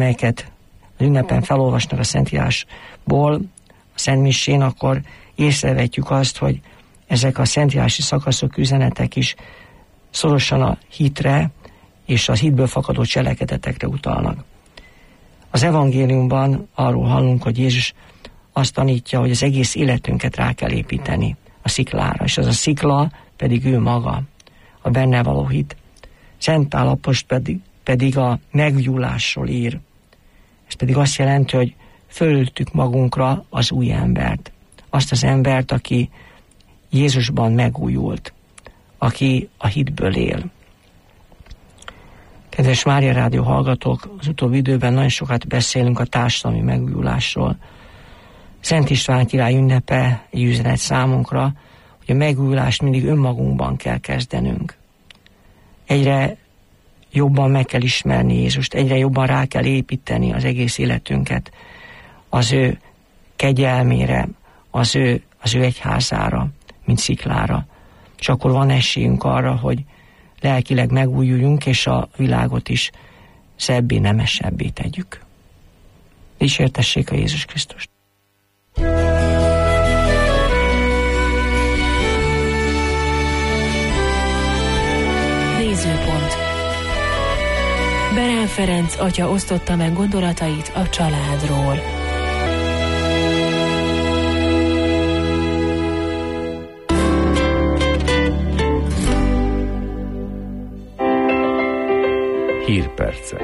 amelyeket az ünnepen felolvasnak a Szentírásból, a Szentmisén, akkor észrevetjük azt, hogy ezek a szentírási szakaszok, üzenetek is szorosan a hitre és a hitből fakadó cselekedetekre utalnak. Az evangéliumban arról hallunk, hogy Jézus azt tanítja, hogy az egész életünket rá kell építeni a sziklára, és az a szikla pedig ő maga, a benne való hit. Szent Pál apostol pedig a megújulásról ír. Ez pedig azt jelenti, hogy fölöltük magunkra az új embert. Azt az embert, aki Jézusban megújult, aki a hitből él. Kedves Mária Rádió hallgatók, az utóbbi időben nagyon sokat beszélünk a társadalmi megújulásról. Szent István király ünnepe egy üzenet számunkra, hogy a megújulást mindig önmagunkban kell kezdenünk. Egyre jobban meg kell ismerni Jézust, egyre jobban rá kell építeni az egész életünket az ő kegyelmére, az ő egyházára, mint sziklára. És akkor van esélyünk arra, hogy lelkileg megújuljunk, és a világot is szebbé, nemesebbé tegyük. Dicsértessék a Jézus Krisztust! Nézőpont. Berán Ferenc atya osztotta meg gondolatait a családról. Hírpercek.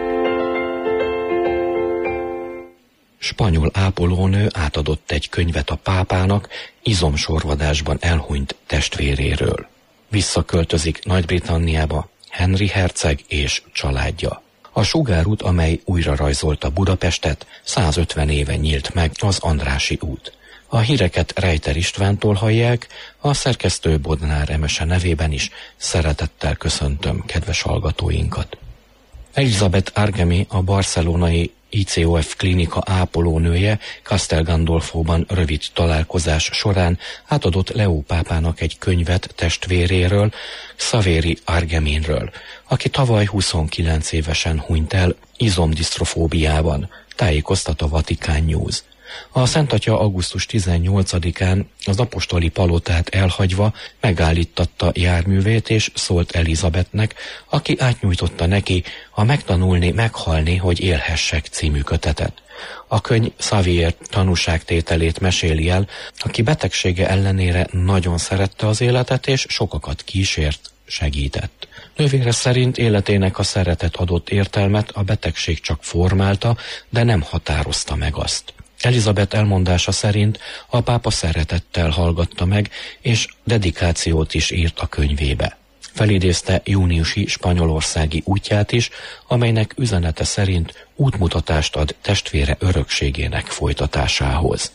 Spanyol ápolónő átadott egy könyvet a pápának izomsorvadásban elhunyt testvéréről. Visszaköltözik Nagy-Britanniába Henry herceg és családja. A sugárút, amely újra rajzolta Budapestet, 150 éve nyílt meg az Andrássy út. A híreket Rejter Istvántól hallják, a szerkesztő Bodnár Emese nevében is szeretettel köszöntöm kedves hallgatóinkat. Elizabeth Argemi, a barcelonai ICOF klinika ápolónője Castel Gandolfóban rövid találkozás során átadott Leó pápának egy könyvet testvéréről, Xavieri Argeminről, aki tavaly 29 évesen hunyt el izomdisztrofóbiában, tájékoztat a Vatikán News. A Szentatya augusztus 18-án az apostoli palotát elhagyva megállítatta járművét és szólt Elizabethnek, aki átnyújtotta neki a Megtanulni, meghalni, hogy élhessek című kötetet. A könyv Xavier tanúságtételét meséli el, aki betegsége ellenére nagyon szerette az életet és sokakat kísért, segített. Nővére szerint életének a szeretet adott értelmet a betegség csak formálta, de nem határozta meg azt. Elizabeth elmondása szerint a pápa szeretettel hallgatta meg, és dedikációt is írt a könyvébe. Felidézte júniusi spanyolországi útját is, amelynek üzenete szerint útmutatást ad testvére örökségének folytatásához.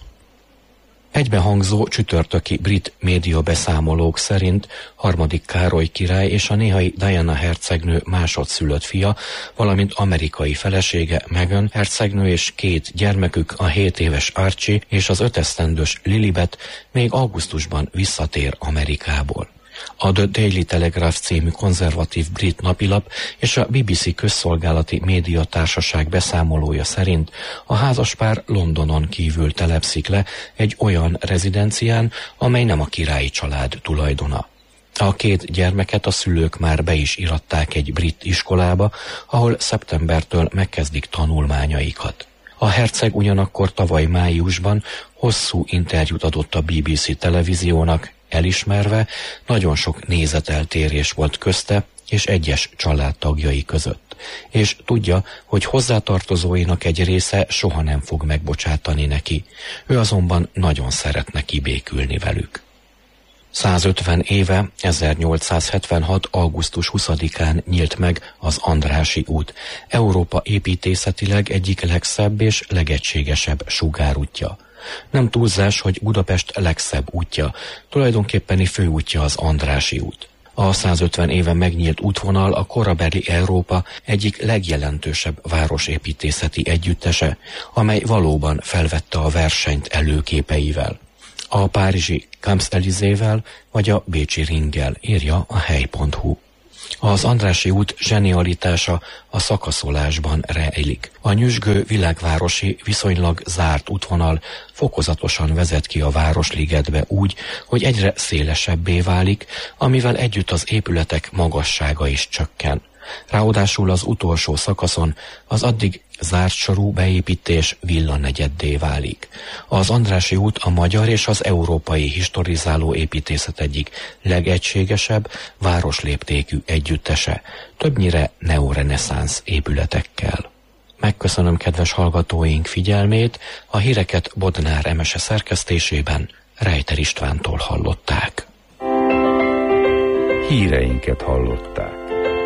Egybehangzó csütörtöki brit média beszámolók szerint harmadik Károly király és a néhai Diana hercegnő másodszülött fia, valamint amerikai felesége Meghan hercegnő és 2 gyermekük, a 7 éves Archie és az 5 esztendős Lilibet még augusztusban visszatér Amerikából. A The Daily Telegraph című konzervatív brit napilap és a BBC közszolgálati médiatársaság beszámolója szerint a házaspár Londonon kívül telepszik le egy olyan rezidencián, amely nem a királyi család tulajdona. A 2 gyermeket a szülők már be is iratták egy brit iskolába, ahol szeptembertől megkezdik tanulmányaikat. A herceg ugyanakkor tavaly májusban hosszú interjút adott a BBC televíziónak, elismerve, nagyon sok nézeteltérés volt közte és egyes családtagjai között, és tudja, hogy hozzátartozóinak egy része soha nem fog megbocsátani neki, ő azonban nagyon szeretne kibékülni velük. 150 éve, 1876. augusztus 20-án nyílt meg az Andrássy út, Európa építészetileg egyik legszebb és legegységesebb sugárútja. Nem túlzás, hogy Budapest legszebb útja, tulajdonképpeni főútja az Andrássy út. A 150 éve megnyílt útvonal a korabeli Európa egyik legjelentősebb városépítészeti együttese, amely valóban felvette a versenyt előképeivel. A párizsi Champs-Élysées-vel vagy a bécsi Ringgel, írja a hely.hu. Az Andrássy út zsenialitása a szakaszolásban rejlik. A nyüzsgő világvárosi, viszonylag zárt útvonal fokozatosan vezet ki a Városligetbe úgy, hogy egyre szélesebbé válik, amivel együtt az épületek magassága is csökken. Ráadásul az utolsó szakaszon az addig zárt sorú beépítés villanegyeddé válik. Az Andrássy út a magyar és az európai historizáló építészet egyik legegységesebb, városléptékű együttese, többnyire neoreneszánsz épületekkel. Megköszönöm kedves hallgatóink figyelmét, a híreket Bodnár Emese szerkesztésében Rejter Istvántól hallották. Híreinket hallották.